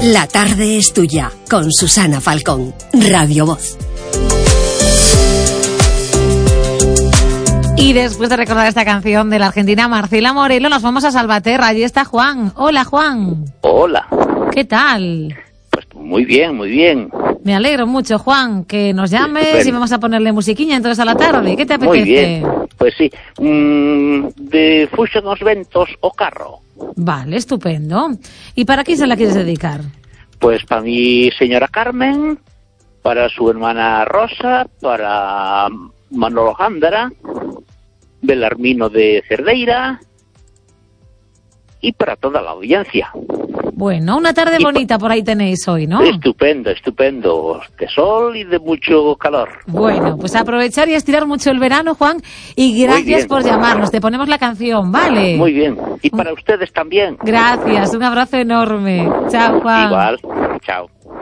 La tarde es tuya, con Susana Falcón, Radio Voz. Y después de recordar esta canción de la argentina Marcela Morelo, nos vamos a Salvaterra. Allí está Juan. Hola, Juan. Hola. ¿Qué tal? Pues muy bien, muy bien. Me alegro mucho, Juan, que nos llames y vamos a ponerle musiquiña entonces a la tarde. ¿Qué te apetece? Muy bien, pues sí. De Fuxo nos Ventos o Carro. Vale, estupendo. ¿Y para quién se la quieres dedicar? Pues para mi señora Carmen, para su hermana Rosa, para Manolo Gándara, Belarmino de Cerdeira y para toda la audiencia. Bueno, una tarde bonita por ahí tenéis hoy, ¿no? Estupendo, estupendo. De sol y de mucho calor. Bueno, pues aprovechar y estirar mucho el verano, Juan, y gracias por llamarnos. Te ponemos la canción, ¿vale? Muy bien. Y para ustedes también. Gracias, un abrazo enorme. Chao, Juan. Igual, chao.